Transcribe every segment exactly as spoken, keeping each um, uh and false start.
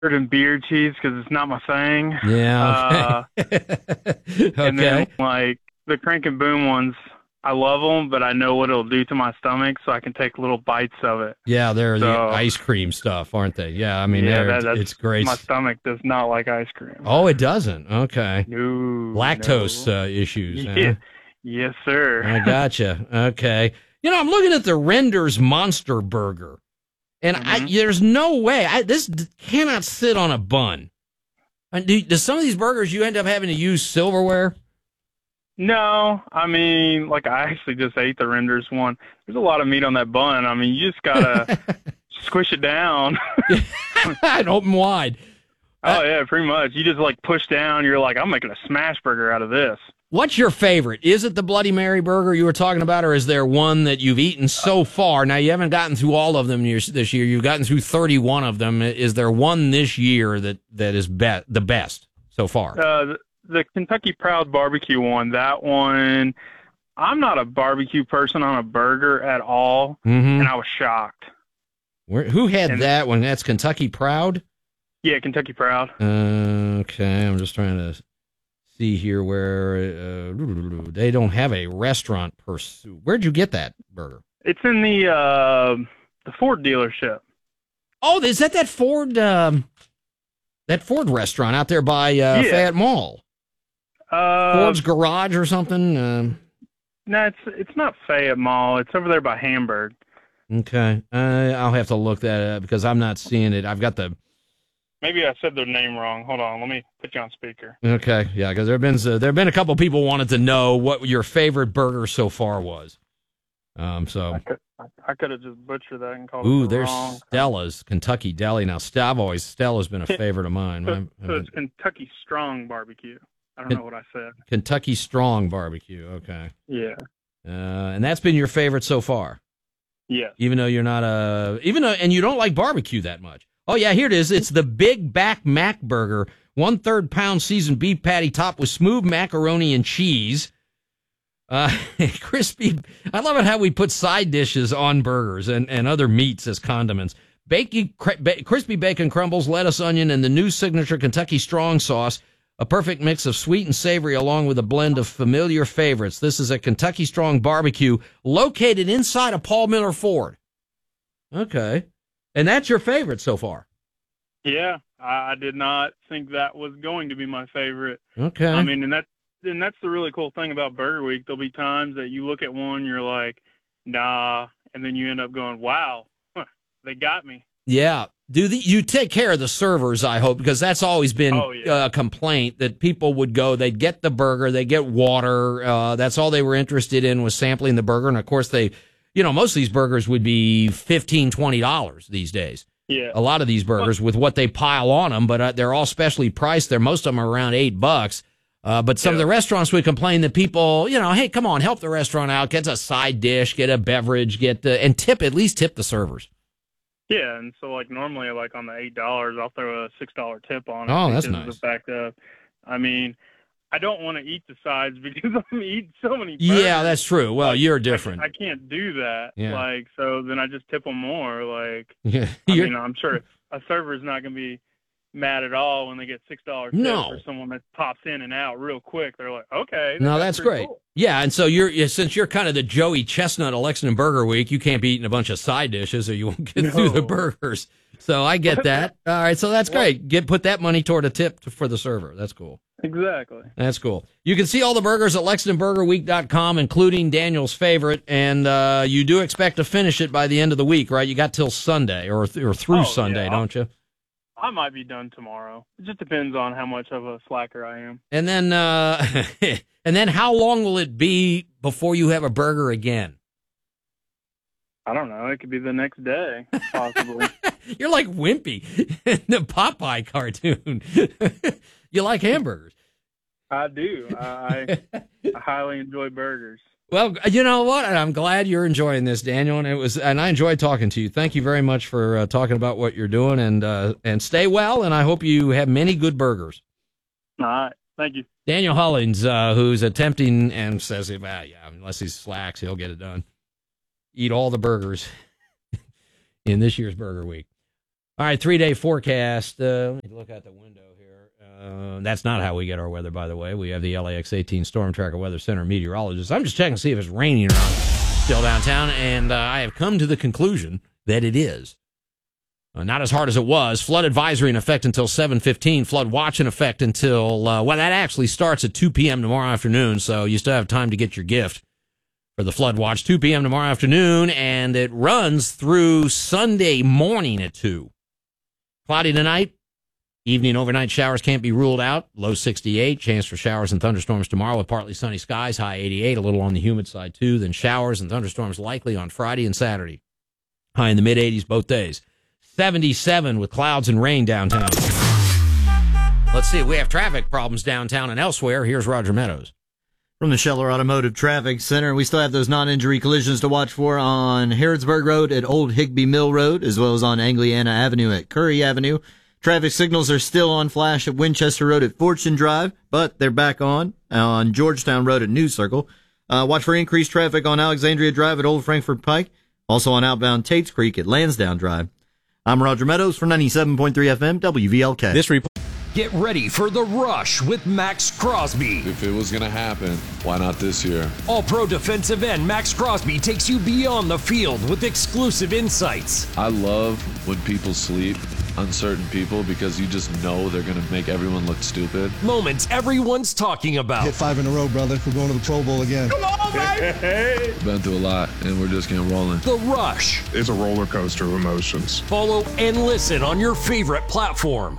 and beer cheese because it's not my thing. Yeah. Okay. Uh, Okay. and then like the Crank and Boom ones, I love them, but I know what it'll do to my stomach, so I can take little bites of it. Yeah, they're the So- ice cream stuff, aren't they? Yeah, I mean, yeah, they're that, that's, it's great. My stomach does not like ice cream. Oh, it doesn't. Okay. No. Lactose no. uh, issues. Yeah. Huh? Yes, sir. I gotcha. Okay. You know, I'm looking at the Render's Monster Burger, and I, Mhm. there's no way I, this d- cannot sit on a bun. And do, do some of these burgers you end up having to use silverware? No, I mean, like I actually just ate the Renders one. There's a lot of meat on that bun. I mean, you just gotta squish it down. And open wide. Oh yeah, pretty much. You just like push down. You're like, I'm making a smash burger out of this. What's your favorite? Is it the Bloody Mary burger you were talking about, or is there one that you've eaten so far? Now, you haven't gotten through all of them years- this year. You've gotten through thirty-one of them. Is there one this year that, that is be- the best so far? Uh, the, the Kentucky Proud Barbecue one. That one. I'm not a barbecue person on a burger at all, Mm-hmm. and I was shocked. Where, who had And- that one? That's Kentucky Proud? Yeah, Kentucky Proud. Uh, okay, I'm just trying to see here where uh, they don't have a restaurant per se. Where'd you get that burger? It's in the uh, the Ford dealership. Oh, is that that Ford um, that Ford restaurant out there by uh, Yeah. Fayette Mall? Uh, Ford's Garage or something? Um, No, it's it's not Fayette Mall. It's over there by Hamburg. okay, uh, I'll have to look that up because I'm not seeing it. I've got the Maybe I said their name wrong. Hold on, let me put you on speaker. okay, yeah, because there have been uh, there have been a couple people wanted to know what your favorite burger so far was. Um, so. I could I, I could have just butchered that and called Ooh, it the there's wrong. Stella's Kentucky Deli. Now, I've always Stella's been a favorite of mine. So, My- so it's Kentucky Strong Barbecue. I don't Ken- know what I said. Kentucky Strong Barbecue. Okay, Yeah. uh, and that's been your favorite so far, Yeah. even though you're not a even though and you don't like barbecue that much. Oh yeah, here it is. It's the Big Back Mac Burger, one third pound seasoned beef patty topped with smooth macaroni and cheese. Uh, crispy. I love it how we put side dishes on burgers and, and other meats as condiments. Bakey, cr- ba- crispy bacon crumbles, lettuce, onion, and the new signature Kentucky Strong sauce. A perfect mix of sweet and savory along with a blend of familiar favorites. This is a Kentucky Strong Barbecue located inside a Paul Miller Ford. Okay. And that's your favorite so far. Yeah. I, I did not think that was going to be my favorite. Okay. I mean, and that and that's the really cool thing about Burger Week. There'll be times that you look at one, you're like, nah, and then you end up going, wow, huh, they got me. Yeah. Do the, you take care of the servers, I hope, because that's always been Oh, yeah. a complaint that people would go, they'd get the burger, they get water. Uh, that's all they were interested in was sampling the burger. And of course they, you know, most of these burgers would be fifteen dollars, twenty dollars these days. Yeah. A lot of these burgers with what they pile on them, but uh, they're all specially priced there. Most of them are around eight bucks. Uh, but some of Yeah. the restaurants would complain that people, you know, hey, come on, help the restaurant out, get a side dish, get a beverage, get the, and tip, at least tip the servers. Yeah, and so like normally, like on the eight dollars, I'll throw a six dollar tip on it. Oh, that's because of nice. The fact that, I mean, I don't want to eat the sides because I'm eating so many. Yeah, burgers. that's true. Well, Like, you're I- different. I, can't do that. Yeah. Like, so then I just tip them more. Like, Yeah, I you're- mean, I'm sure a server's not going to be mad at all when they get six dollar tip No. for someone that pops in and out real quick. They're like, okay, No, that's pretty great. cool. Yeah, and so you're yeah, since you're kind of the Joey Chestnut of Lexington Burger Week, you can't be eating a bunch of side dishes or you won't get No. through the burgers. So I get that. All right, so that's great. Get put that money toward a tip to, for the server. That's cool. Exactly. That's cool. You can see all the burgers at Lexington Burger Week dot com, including Daniel's favorite, and uh, you do expect to finish it by the end of the week, right? You got till Sunday or th- or through Oh, Sunday, yeah. don't you? I might be done tomorrow. It just depends on how much of a slacker I am. And then uh, and then how long will it be before you have a burger again? I don't know. It could be the next day, possibly. You're like Wimpy in the Popeye cartoon. You like hamburgers. I do. I, I highly enjoy burgers. Well, you know what? I'm glad you're enjoying this, Daniel, and it was, and I enjoyed talking to you. Thank you very much for uh, talking about what you're doing, and uh, and stay well. And I hope you have many good burgers. All right. Thank you. Daniel Hullins, uh, who's attempting and says, "Ah, yeah, unless he slacks, he'll get it done. Eat all the burgers in this year's Burger Week." All right, three-day forecast. Uh, let me look out the window here. Uh, that's not how we get our weather, by the way. We have the L A X eighteen Storm Tracker Weather Center meteorologist. I'm just checking to see if it's raining or not still downtown, and uh, I have come to the conclusion that it is. Uh, not as hard as it was. Flood advisory in effect until seven fifteen. Flood watch in effect until, uh, well, that actually starts at two p.m. tomorrow afternoon, so you still have time to get your gift for the flood watch. two p.m. tomorrow afternoon, and it runs through Sunday morning at two. Cloudy tonight. Evening overnight showers can't be ruled out. Low sixty-eight. Chance for showers and thunderstorms tomorrow with partly sunny skies. High eighty-eight. A little on the humid side, too. Then showers and thunderstorms likely on Friday and Saturday. High in the mid-eighties both days. seventy-seven with clouds and rain downtown. Let's see. We have traffic problems downtown and elsewhere. Here's Roger Meadows. From the Scheller Automotive Traffic Center, we still have those non-injury collisions to watch for on Harrodsburg Road at Old Higby Mill Road, as well as on Angliana Avenue at Curry Avenue. Traffic signals are still on flash at Winchester Road at Fortune Drive, but they're back on on Georgetown Road at News Circle. Uh, watch for increased traffic on Alexandria Drive at Old Frankfort Pike, also on outbound Tates Creek at Lansdowne Drive. I'm Roger Meadows for ninety-seven point three F M W V L K. This report. Get ready for The Rush with Max Crosby. If it was going to happen, why not this year? All-pro defensive end Max Crosby takes you beyond the field with exclusive insights. I love when people sleep, uncertain people, because you just know they're going to make everyone look stupid. Moments everyone's talking about. Hit five in a row, brother. We're going to the Pro Bowl again. Come on, baby! Been through a lot, and we're just getting rolling. The Rush. It's a roller coaster of emotions. Follow and listen on your favorite platform.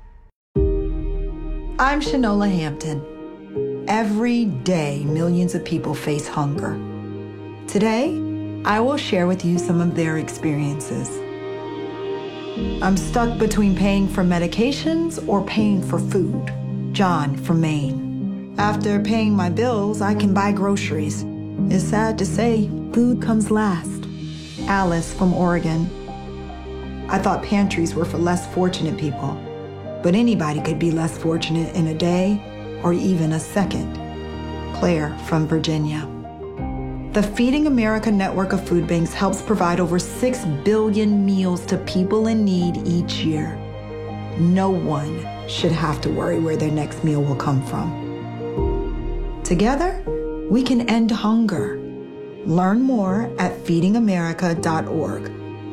I'm Shanola Hampton. Every day, millions of people face hunger. Today, I will share with you some of their experiences. I'm stuck between paying for medications or paying for food. John from Maine. After paying my bills, I can buy groceries. It's sad to say, food comes last. Alice from Oregon. I thought pantries were for less fortunate people. But anybody could be less fortunate in a day or even a second. Claire from Virginia. The Feeding America network of food banks helps provide over six billion meals to people in need each year. No one should have to worry where their next meal will come from. Together, we can end hunger. Learn more at feeding america dot org.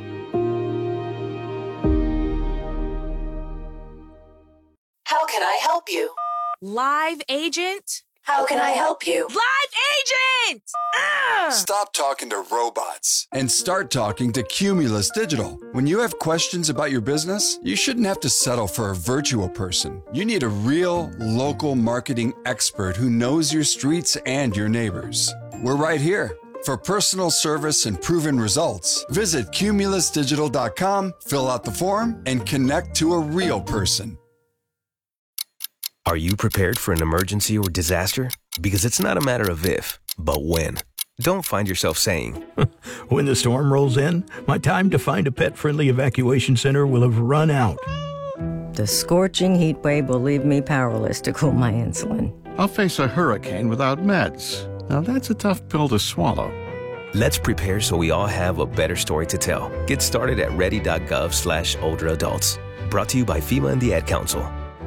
How can I help you? Live agent? How can I help you? Live agent! Ah! Stop talking to robots and start talking to Cumulus Digital. When you have questions about your business, you shouldn't have to settle for a virtual person. You need a real, local marketing expert who knows your streets and your neighbors. We're right here. For personal service and proven results, visit cumulus digital dot com, fill out the form, and connect to a real person. Are you prepared for an emergency or disaster? Because it's not a matter of if, but when. Don't find yourself saying, when the storm rolls in, my time to find a pet-friendly evacuation center will have run out. The scorching heat wave will leave me powerless to cool my insulin. I'll face a hurricane without meds. Now that's a tough pill to swallow. Let's prepare so we all have a better story to tell. Get started at ready.gov slash older adults. Brought to you by FEMA and the Ad Council.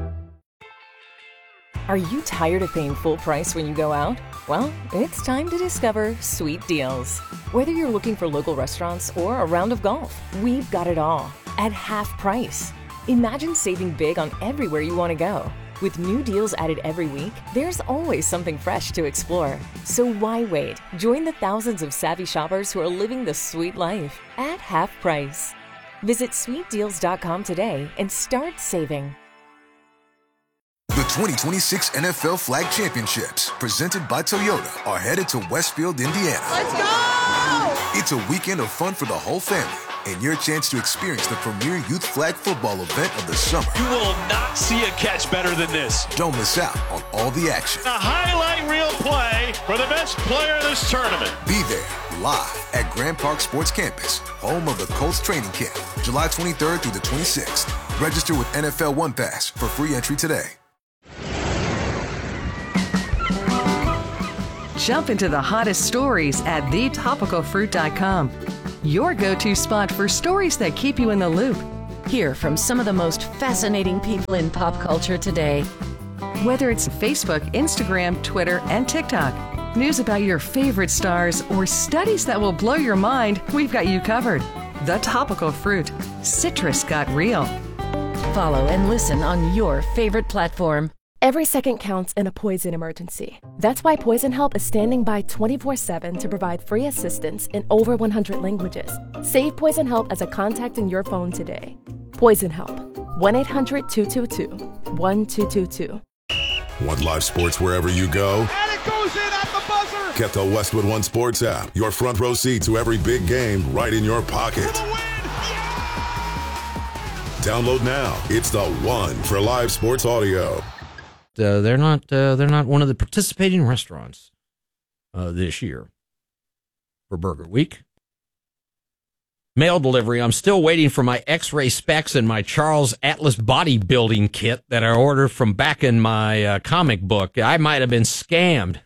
Are you tired of paying full price when you go out? Well, it's time to discover Sweet Deals. Whether you're looking for local restaurants or a round of golf, we've got it all at half price. Imagine saving big on everywhere you want to go. With new deals added every week, there's always something fresh to explore. So why wait? Join the thousands of savvy shoppers who are living the sweet life at half price. Visit sweet deals dot com today and start saving. The twenty twenty-six N F L Flag Championships, presented by Toyota, are headed to Westfield, Indiana. Let's go! It's a weekend of fun for the whole family, and your chance to experience the premier youth flag football event of the summer. You will not see a catch better than this. Don't miss out on all the action. A highlight reel play for the best player of this tournament. Be there, live at Grand Park Sports Campus, home of the Colts training camp, July twenty-third through the twenty-sixth. Register with N F L One Pass for free entry today. Jump into the hottest stories at the topical fruit dot com. Your go-to spot for stories that keep you in the loop. Hear from some of the most fascinating people in pop culture today. Whether it's Facebook, Instagram, Twitter, and TikTok, news about your favorite stars, or studies that will blow your mind, we've got you covered. The Topical Fruit. Citrus got real. Follow and listen on your favorite platform. Every second counts in a poison emergency. That's why Poison Help is standing by twenty-four seven to provide free assistance in over one hundred languages. Save Poison Help as a contact in your phone today. Poison Help. one eight hundred two two two one two two two. Want live sports wherever you go? And it goes in at the buzzer! Get the Westwood One Sports app. Your front row seat to every big game right in your pocket. Download now. It's the one for live sports audio. Uh, they're not. Uh, they're not one of the participating restaurants uh, this year for Burger Week. Mail delivery. I'm still waiting for my X-ray specs and my Charles Atlas bodybuilding kit that I ordered from back in my uh, comic book. I might have been scammed.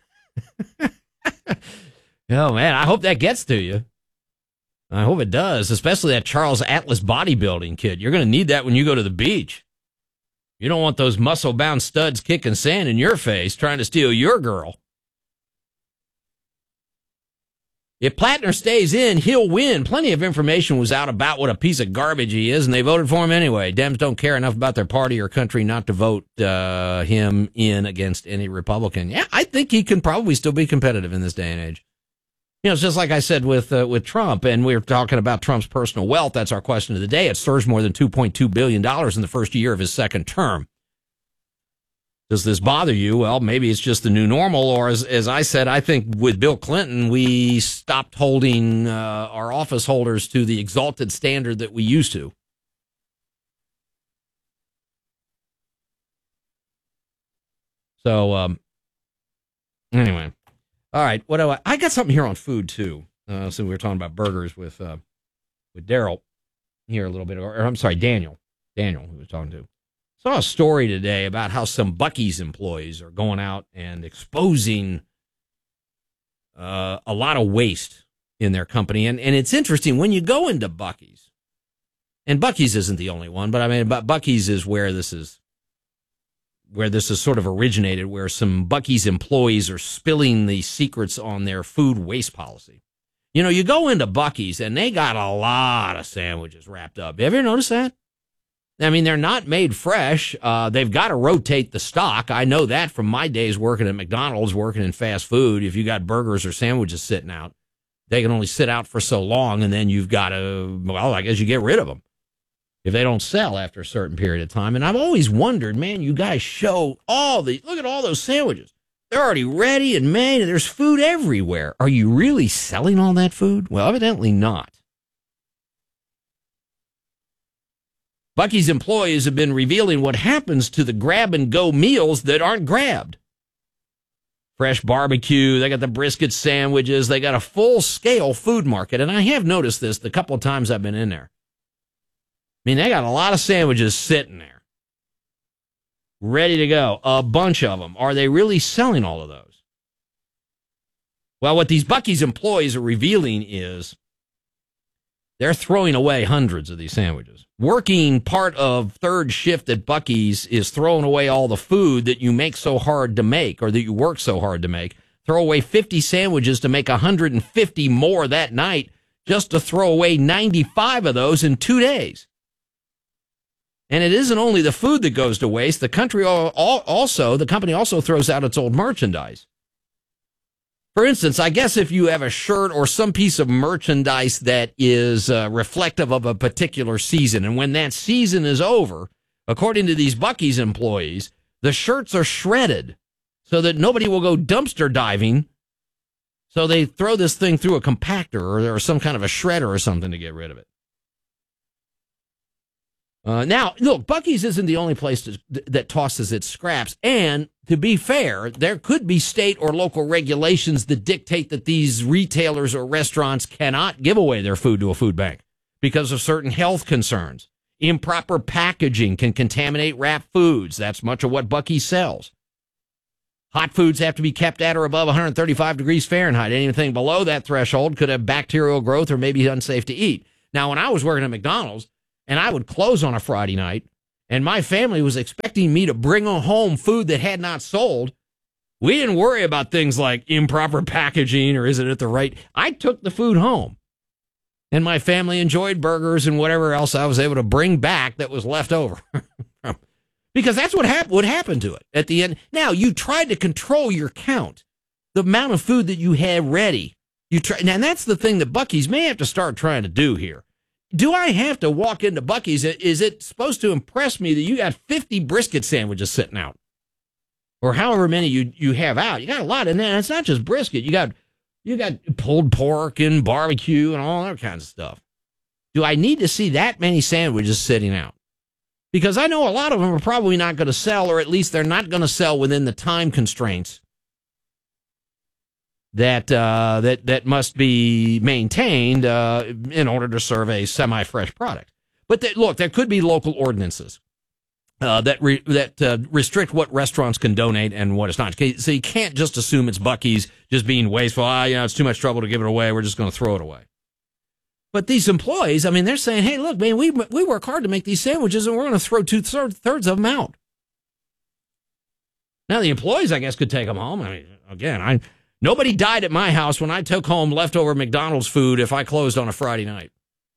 Oh man, I hope that gets to you. I hope it does, especially that Charles Atlas bodybuilding kit. You're going to need that when you go to the beach. You don't want those muscle-bound studs kicking sand in your face trying to steal your girl. If Plattner stays in, he'll win. Plenty of information was out about what a piece of garbage he is, and they voted for him anyway. Dems don't care enough about their party or country not to vote uh, him in against any Republican. Yeah, I think he can probably still be competitive in this day and age. You know, it's just like I said with uh, with Trump, and we were talking about Trump's personal wealth. That's our question of the day. It surged more than two point two billion dollars in the first year of his second term. Does this bother you? Well, maybe it's just the new normal, or as, as I said, I think with Bill Clinton, we stopped holding uh, our office holders to the exalted standard that we used to. So, um, anyway. All right, what do I? I got something here on food too. Uh, so we were talking about burgers with uh, with Daryl here a little bit, or, or I'm sorry, Daniel. Daniel, who was talking to. Saw a story today about how some Buc-ee's employees are going out and exposing uh, a lot of waste in their company, and and it's interesting when you go into Buc-ee's, and Buc-ee's isn't the only one, but I mean, but Buc-ee's is where this is. where this has sort of originated, where some Buc-ee's employees are spilling the secrets on their food waste policy. You know, you go into Buc-ee's and they got a lot of sandwiches wrapped up. Have you ever noticed that? I mean, they're not made fresh. Uh, they've got to rotate the stock. I know that from my days working at McDonald's, working in fast food. If you got burgers or sandwiches sitting out, they can only sit out for so long, and then you've got to, well, I guess you get rid of them if they don't sell after a certain period of time. And I've always wondered, man, you guys show all the, look at all those sandwiches. They're already ready and made, and there's food everywhere. Are you really selling all that food? Well, evidently not. Buc-ee's employees have been revealing what happens to the grab-and-go meals that aren't grabbed. Fresh barbecue, they got the brisket sandwiches, they got a full-scale food market. And I have noticed this the couple of times I've been in there. I mean, they got a lot of sandwiches sitting there, ready to go, a bunch of them. Are they really selling all of those? Well, what these Buc-ee's employees are revealing is they're throwing away hundreds of these sandwiches. Working part of third shift at Buc-ee's is throwing away all the food that you make so hard to make, or that you work so hard to make. Throw away fifty sandwiches to make one hundred fifty more that night, just to throw away ninety-five of those in two days. And it isn't only the food that goes to waste. The country also, the company also throws out its old merchandise. For instance, I guess if you have a shirt or some piece of merchandise that is uh, reflective of a particular season, and when that season is over, according to these Buc-ee's employees, the shirts are shredded so that nobody will go dumpster diving. So they throw this thing through a compactor or, or some kind of a shredder or something to get rid of it. Uh, now, look, Buc-ee's isn't the only place to, that tosses its scraps. And to be fair, there could be state or local regulations that dictate that these retailers or restaurants cannot give away their food to a food bank because of certain health concerns. Improper packaging can contaminate wrapped foods. That's much of what Buc-ee's sells. Hot foods have to be kept at or above one hundred thirty-five degrees Fahrenheit. Anything below that threshold could have bacterial growth or may be unsafe to eat. Now, when I was working at McDonald's, and I would close on a Friday night, and my family was expecting me to bring home food that had not sold, we didn't worry about things like improper packaging or is it at the right. I took the food home, and my family enjoyed burgers and whatever else I was able to bring back that was left over. Because that's what hap- would happen to it at the end. Now, you tried to control your count, the amount of food that you had ready. You try, and that's the thing that Buc-ee's may have to start trying to do here. Do I have to walk into Buc-ee's? Is it supposed to impress me that you got fifty brisket sandwiches sitting out? Or however many you, you have out. You got a lot in there. It's not just brisket. You got you got pulled pork and barbecue and all that kinds of stuff. Do I need to see that many sandwiches sitting out? Because I know a lot of them are probably not going to sell, or at least they're not going to sell within the time constraints that uh, that that must be maintained uh, in order to serve a semi-fresh product. But that, look, there could be local ordinances uh, that re- that uh, restrict what restaurants can donate and what it's not. So you can't just assume it's Buc-ee's just being wasteful. Ah, you know, it's too much trouble to give it away. We're just going to throw it away. But these employees, I mean, they're saying, hey, look, man, we we work hard to make these sandwiches, and we're going to throw two-thirds of them out. Now, the employees, I guess, could take them home. I mean, again, I nobody died at my house when I took home leftover McDonald's food if I closed on a Friday night.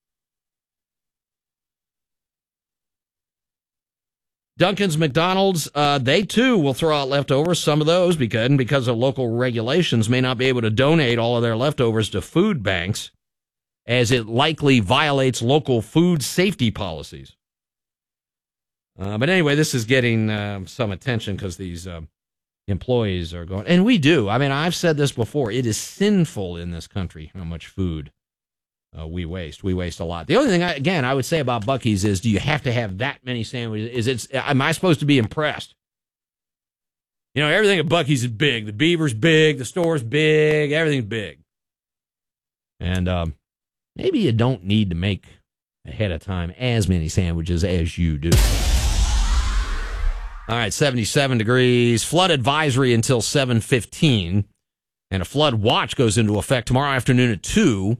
Dunkin's, McDonald's, uh, they, too, will throw out leftovers, some of those, because, and because of local regulations, may not be able to donate all of their leftovers to food banks, as it likely violates local food safety policies. Uh, but anyway, this is getting uh, some attention because these uh, employees are going, and we do. I mean, I've said this before. It is sinful in this country how much food uh, we waste. We waste a lot. The only thing, I, again, I would say about Buc-ee's is, do you have to have that many sandwiches? Is it? Am I supposed to be impressed? You know, everything at Buc-ee's is big. The Beaver's big. The store's big. Everything's big. And um, maybe you don't need to make ahead of time as many sandwiches as you do. All right, seventy-seven degrees. Flood advisory until seven fifteen. And a flood watch goes into effect tomorrow afternoon at two.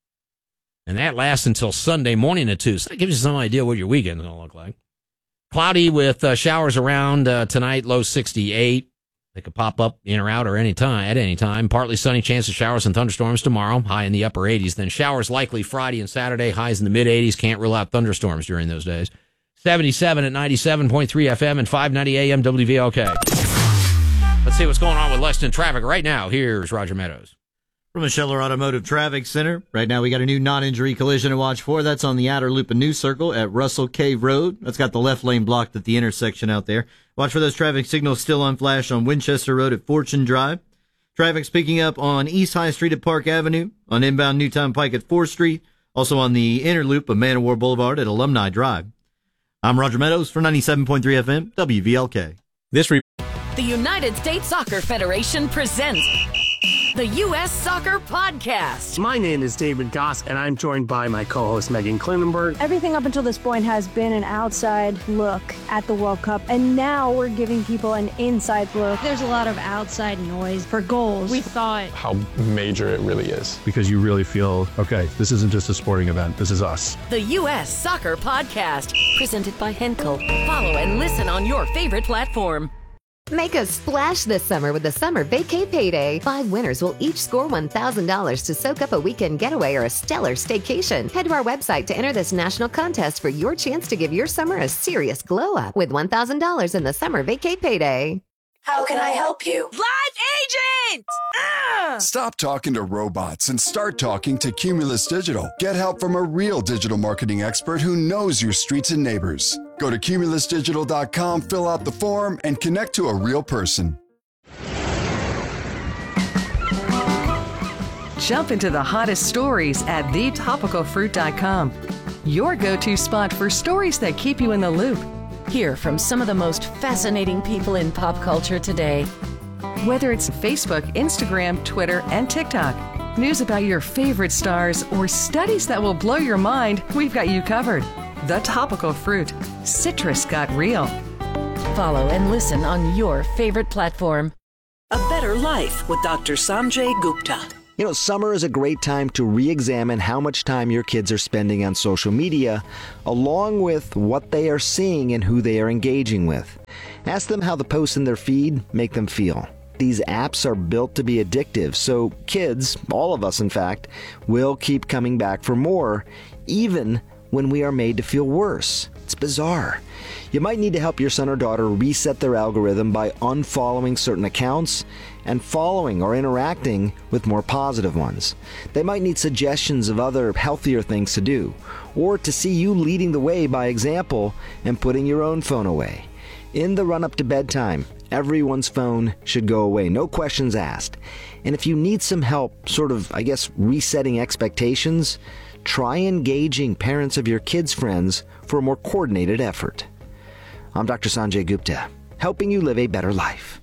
And that lasts until Sunday morning at two. So that gives you some idea what your weekend's going to look like. Cloudy with uh, showers around uh, tonight, low sixty-eight. They could pop up in or out or any time, at any time. Partly sunny, chance of showers and thunderstorms tomorrow, high in the upper eighties. Then showers likely Friday and Saturday, highs in the mid-eighties. Can't rule out thunderstorms during those days. seventy-seven at ninety-seven point three F M and five ninety A M W V L K. Let's see what's going on with Lexington traffic right now. Here's Roger Meadows. From the Scheller Automotive Traffic Center, right now we got a new non-injury collision to watch for. That's on the outer loop of New Circle at Russell Cave Road. That's got the left lane blocked at the intersection out there. Watch for those traffic signals still on flash on Winchester Road at Fortune Drive. Traffic's picking up on East High Street at Park Avenue, on inbound Newtown Pike at fourth Street, also on the inner loop of Man of War Boulevard at Alumni Drive. I'm Roger Meadows for ninety-seven point three F M W V L K. This re- The United States Soccer Federation presents the U S Soccer Podcast. My name is David Goss, and I'm joined by my co-host Megan Klinenberg. Everything up until this point has been an outside look at the World Cup, and now we're giving people an inside look. There's a lot of outside noise for goals. We thought how major it really is. Because you really feel, okay, this isn't just a sporting event, this is us. The U S Soccer Podcast, presented by Henkel. Follow and listen on your favorite platform. Make a splash this summer with the Summer Vacay Payday. Five winners will each score one thousand dollars to soak up a weekend getaway or a stellar staycation. Head to our website to enter this national contest for your chance to give your summer a serious glow up with one thousand dollars in the Summer Vacay Payday. How can I help you? Live agent! Uh! Stop talking to robots and start talking to Cumulus Digital. Get help from a real digital marketing expert who knows your streets and neighbors. Go to cumulus digital dot com, fill out the form, and connect to a real person. Jump into the hottest stories at the topical fruit dot com. Your go-to spot for stories that keep you in the loop. Hear from some of the most fascinating people in pop culture today. Whether it's Facebook, Instagram, Twitter, and TikTok, news about your favorite stars, or studies that will blow your mind, we've got you covered. The Topical Fruit. Citrus got real. Follow and listen on your favorite platform. A Better Life with Doctor Sanjay Gupta. You know, summer is a great time to re-examine how much time your kids are spending on social media, along with what they are seeing and who they are engaging with. Ask them how the posts in their feed make them feel. These apps are built to be addictive, so kids, all of us in fact, will keep coming back for more, even when we are made to feel worse. It's bizarre. You might need to help your son or daughter reset their algorithm by unfollowing certain accounts and following or interacting with more positive ones. They might need suggestions of other healthier things to do, or to see you leading the way by example and putting your own phone away. In the run-up to bedtime, everyone's phone should go away, no questions asked. And if you need some help, sort of, I guess, resetting expectations, try engaging parents of your kids' friends for a more coordinated effort. I'm Doctor Sanjay Gupta, helping you live a better life.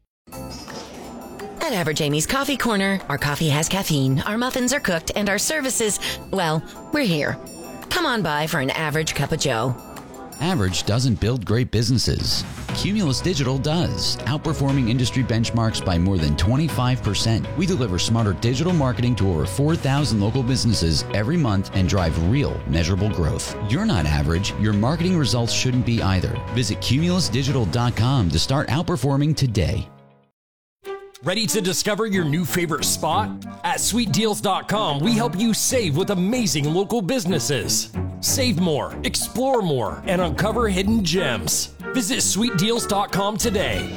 At Average Amy's Coffee Corner, our coffee has caffeine, our muffins are cooked, and our services, well, we're here. Come on by for an average cup of joe. Average doesn't build great businesses. Cumulus Digital does, outperforming industry benchmarks by more than twenty-five percent. We deliver smarter digital marketing to over four thousand local businesses every month and drive real, measurable growth. You're not average. Your marketing results shouldn't be either. Visit cumulus digital dot com to start outperforming today. Ready to discover your new favorite spot? At sweet deals dot com, we help you save with amazing local businesses. Save more, explore more, and uncover hidden gems. Visit sweet deals dot com today.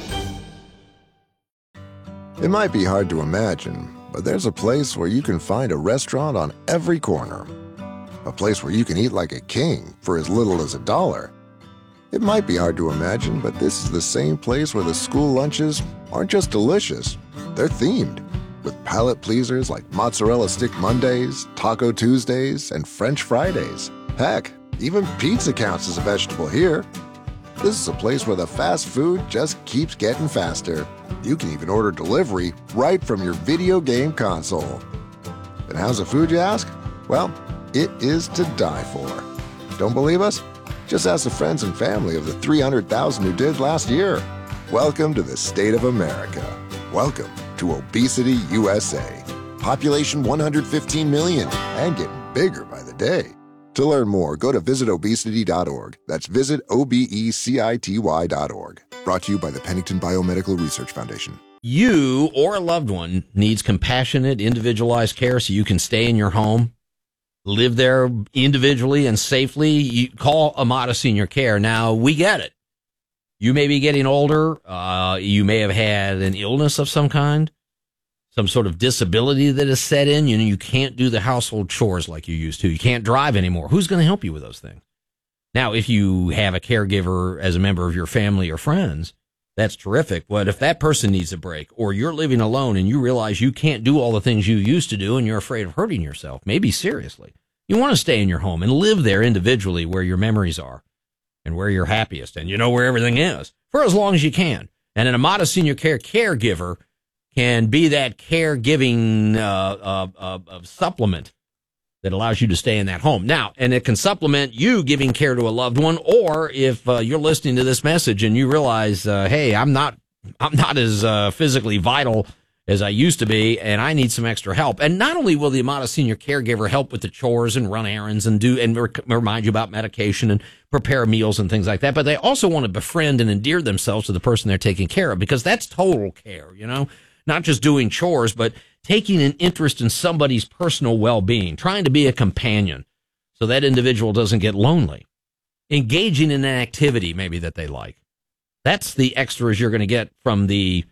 It might be hard to imagine, but there's a place where you can find a restaurant on every corner. A place where you can eat like a king for as little as a dollar. It might be hard to imagine, but this is the same place where the school lunches aren't just delicious, they're themed, with palate pleasers like Mozzarella Stick Mondays, Taco Tuesdays, and French Fridays. Heck, even pizza counts as a vegetable here. This is a place where the fast food just keeps getting faster. You can even order delivery right from your video game console. And how's the food, you ask? Well, it is to die for. Don't believe us? Just ask the friends and family of the three hundred thousand who did last year. Welcome to the state of America. Welcome to Obesity U S A. Population one hundred fifteen million and getting bigger by the day. To learn more, go to visit obesity dot org. That's visit O B E C I T Y dot org. Brought to you by the Pennington Biomedical Research Foundation. You or a loved one needs compassionate, individualized care so you can stay in your home, live there individually and safely. You call Amada Senior Care. Now, we get it. You may be getting older. Uh, you may have had an illness of some kind, some sort of disability that is set in. You know, you can't do the household chores like you used to. You can't drive anymore. Who's going to help you with those things? Now, if you have a caregiver as a member of your family or friends, that's terrific. But if that person needs a break, or you're living alone and you realize you can't do all the things you used to do and you're afraid of hurting yourself, maybe seriously, you want to stay in your home and live there individually where your memories are and where you're happiest and you know where everything is for as long as you can. And an Amada Senior Care caregiver can be that caregiving uh, uh, uh, uh, supplement that allows you to stay in that home. Now, and it can supplement you giving care to a loved one, or if uh, you're listening to this message and you realize, uh, hey, I'm not, I'm not as uh, physically vital as I used to be, and I need some extra help. And not only will the Amada Senior Caregiver help with the chores and run errands and do and rec- remind you about medication and prepare meals and things like that, but they also want to befriend and endear themselves to the person they're taking care of, because that's total care, you know, not just doing chores, but taking an interest in somebody's personal well-being, trying to be a companion so that individual doesn't get lonely, engaging in an activity maybe that they like. That's the extras you're going to get from the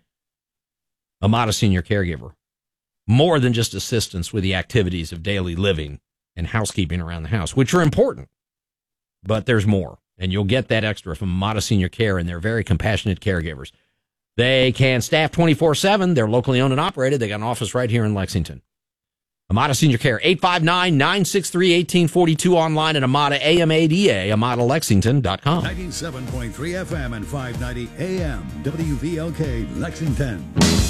Amada Senior Caregiver. More than just assistance with the activities of daily living and housekeeping around the house, which are important. But there's more, and you'll get that extra from Amada Senior Care, and they're very compassionate caregivers. They can staff twenty-four seven. They're locally owned and operated. They got an office right here in Lexington. Amada Senior Care, eight five nine, nine six three, one eight four two, online at Amada, A M A D A, amada lexington dot com. ninety-seven point three F M and five ninety A M, W V L K, Lexington.